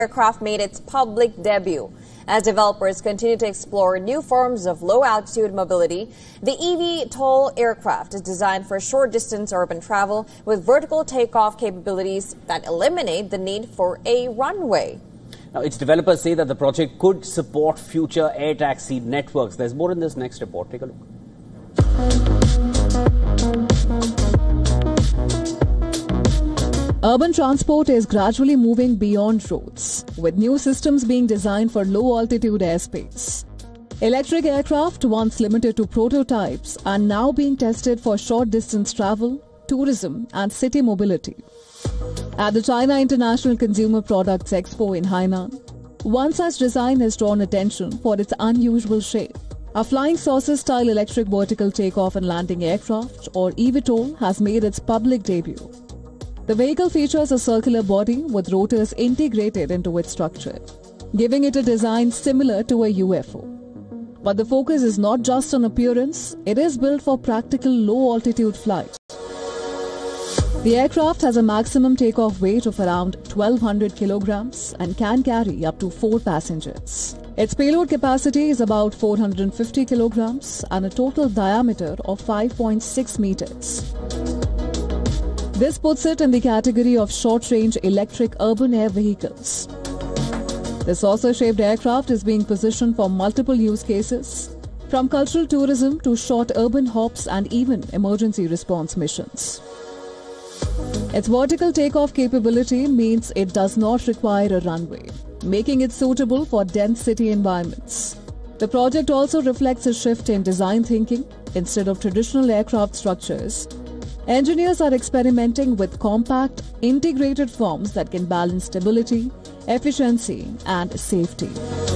Aircraft made its public debut. As developers continue to explore new forms of low-altitude mobility, the eVTOL aircraft is designed for short-distance urban travel with vertical takeoff capabilities that eliminate the need for a runway. Now, its developers say that the project could support future air taxi networks. There's more in this next report. Take a look. Urban transport is gradually moving beyond roads, with new systems being designed for low-altitude airspace. Electric aircraft, once limited to prototypes, are now being tested for short-distance travel, tourism and city mobility. At the China International Consumer Products Expo in Hainan, one such design has drawn attention for its unusual shape. A flying saucer-style electric vertical takeoff and landing aircraft, or eVTOL, has made its public debut. The vehicle features a circular body with rotors integrated into its structure, giving it a design similar to a UFO. But the focus is not just on appearance, it is built for practical low-altitude flight. The aircraft has a maximum takeoff weight of around 1,200 kilograms and can carry up to 4 passengers. Its payload capacity is about 450 kilograms and a total diameter of 5.6 meters. This puts it in the category of short-range electric urban air vehicles. The saucer-shaped aircraft is being positioned for multiple use cases, from cultural tourism to short urban hops and even emergency response missions. Its vertical takeoff capability means it does not require a runway, making it suitable for dense city environments. The project also reflects a shift in design thinking. Instead of traditional aircraft structures, engineers are experimenting with compact, integrated forms that can balance stability, efficiency and safety.